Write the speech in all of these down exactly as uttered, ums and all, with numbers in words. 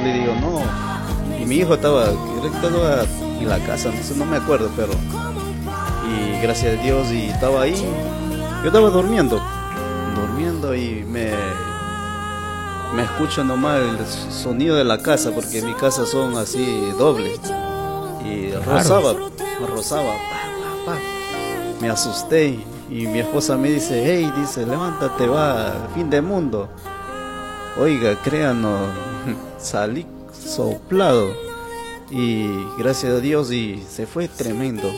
le digo, no. Y mi hijo estaba, creo que estaba en la casa, no sé, no me acuerdo, pero... Y gracias a Dios, y estaba ahí. Yo estaba durmiendo, durmiendo y me... Me escucho nomás el sonido de la casa, porque mi casa son así dobles. Y rozaba, rozaba, pa, pa, pa. Me asusté y mi esposa me dice, hey, dice, levántate, va, fin de mundo. Oiga, créanos, salí soplado y gracias a Dios y se fue tremendo.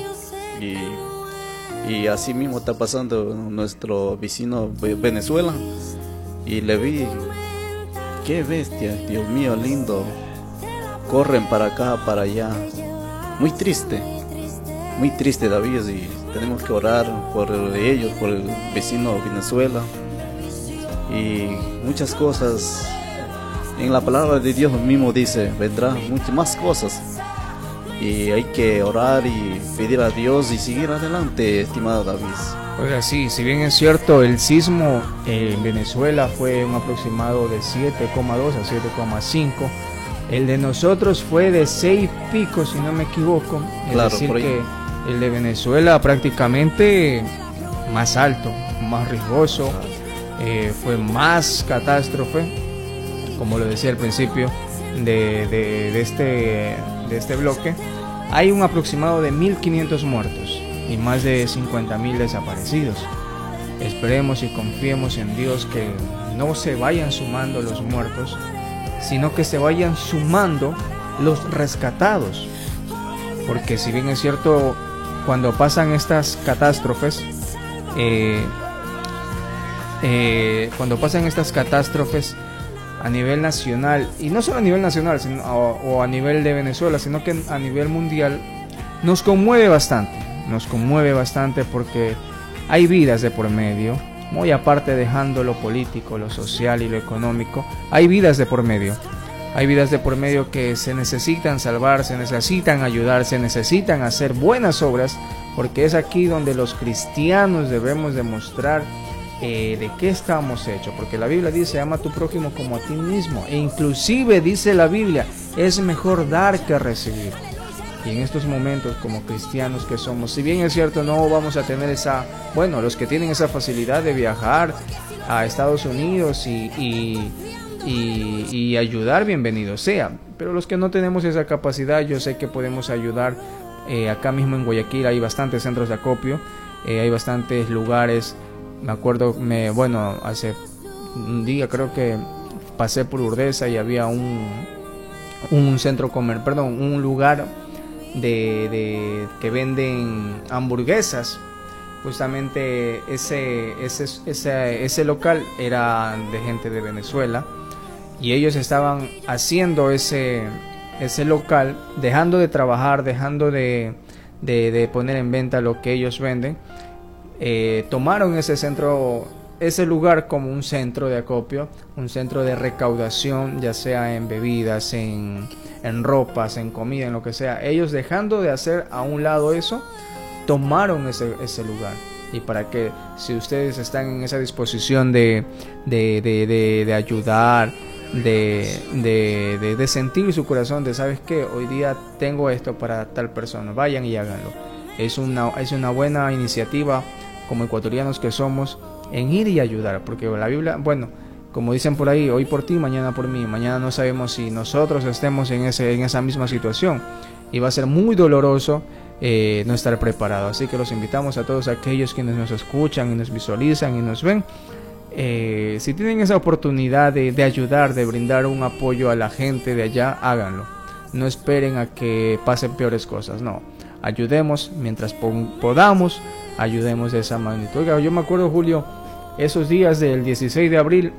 Y, y así mismo está pasando nuestro vecino Venezuela y le vi, qué bestia, Dios mío, lindo, corren para acá, para allá, muy triste, muy triste David, y tenemos que orar por ellos, por el vecino Venezuela y muchas cosas. En la palabra de Dios mismo dice, vendrán muchas más cosas y hay que orar y pedir a Dios y seguir adelante, estimado David. Oiga, sí, si bien es cierto, el sismo en Venezuela fue un aproximado de siete coma dos a siete coma cinco, el de nosotros fue de seis pico, si no me equivoco, es claro, decir que el de Venezuela prácticamente más alto, más riesgoso, eh, fue más catástrofe, como lo decía al principio de, de, de, este, de este bloque. Hay un aproximado de mil quinientos muertos y más de cincuenta mil desaparecidos. Esperemos y confiemos en Dios que no se vayan sumando los muertos, sino que se vayan sumando los rescatados, porque si bien es cierto, cuando pasan estas catástrofes, eh, eh, cuando pasan estas catástrofes a nivel nacional, y no solo a nivel nacional sino, o, o a nivel de Venezuela, sino que a nivel mundial, nos conmueve bastante, nos conmueve bastante porque hay vidas de por medio, muy aparte dejando lo político, lo social y lo económico, hay vidas de por medio, hay vidas de por medio que se necesitan salvar, se necesitan ayudar, se necesitan hacer buenas obras, porque es aquí donde los cristianos debemos demostrar Eh, de qué estamos hechos, porque la Biblia dice, ama a tu prójimo como a ti mismo, e inclusive dice la Biblia, es mejor dar que recibir. Y en estos momentos, como cristianos que somos, si bien es cierto, no vamos a tener esa, bueno, los que tienen esa facilidad de viajar a Estados Unidos y, y, y, y ayudar, bienvenido sea, pero los que no tenemos esa capacidad, yo sé que podemos ayudar. Eh, acá mismo en Guayaquil hay bastantes centros de acopio, eh, hay bastantes lugares. Me acuerdo, me, bueno, hace un día creo que pasé por Urdesa y había un, un centro comer, perdón, un lugar de, de que venden hamburguesas. Justamente ese, ese, ese, ese local era de gente de Venezuela y ellos estaban haciendo ese, ese local, dejando de trabajar, dejando de, de, de poner en venta lo que ellos venden. Eh, tomaron ese centro, ese lugar como un centro de acopio, un centro de recaudación, ya sea en bebidas, en, en ropas, en comida, en lo que sea. Ellos, dejando de hacer a un lado eso, tomaron ese, ese lugar. Y para que, si ustedes están en esa disposición de, de, de, de, de ayudar, de, de, de, de sentir su corazón, de sabes que hoy día tengo esto para tal persona, vayan y háganlo. Es una, es una buena iniciativa como ecuatorianos que somos, en ir y ayudar, porque la Biblia, bueno, como dicen por ahí, hoy por ti, mañana por mí, mañana no sabemos si nosotros estemos en, ese, en esa misma situación, y va a ser muy doloroso eh, no estar preparado. Así que los invitamos a todos aquellos quienes nos escuchan y nos visualizan y nos ven, eh, si tienen esa oportunidad de, de ayudar, de brindar un apoyo a la gente de allá, háganlo. No esperen a que pasen peores cosas, no. Ayudemos mientras podamos, ayudemos de esa magnitud. Oiga, yo me acuerdo, Julio, esos días del dieciséis de abril,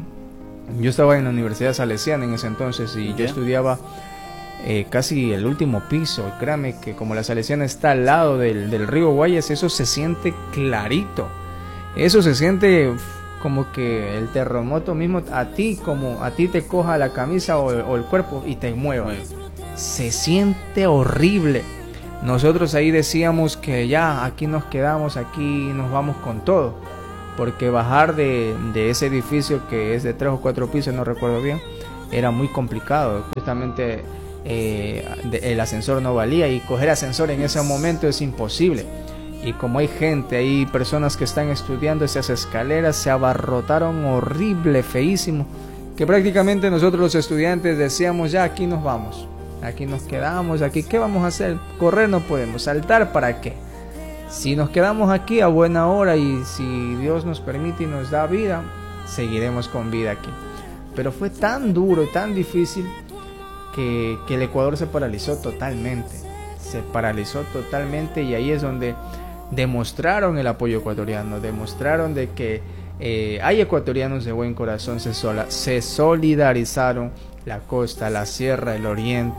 yo estaba en la Universidad Salesiana en ese entonces y yo yeah. estudiaba eh, casi el último piso. Créame que como la Salesiana está al lado del, del río Guayas, eso se siente clarito, eso se siente como que el terremoto mismo a ti, como a ti te coja la camisa o, o el cuerpo y te mueva. Se siente horrible. Nosotros ahí decíamos que ya, aquí nos quedamos, aquí nos vamos con todo, porque bajar de, de ese edificio que es de tres o cuatro pisos, no recuerdo bien, era muy complicado. Justamente eh, de, el ascensor no valía y coger ascensor en ese momento es imposible. Y como hay gente, hay personas que están estudiando esas escaleras, se abarrotaron horrible, feísimo, que prácticamente nosotros los estudiantes decíamos, ya aquí nos vamos, aquí nos quedamos, aquí ¿qué vamos a hacer? Correr no podemos, saltar ¿para qué? Si nos quedamos aquí a buena hora y si Dios nos permite y nos da vida, seguiremos con vida aquí. Pero fue tan duro y tan difícil que, que el Ecuador se paralizó totalmente, se paralizó totalmente, y ahí es donde demostraron el apoyo ecuatoriano, demostraron de que eh, hay ecuatorianos de buen corazón, se, sola, se solidarizaron, la costa, la sierra, el oriente,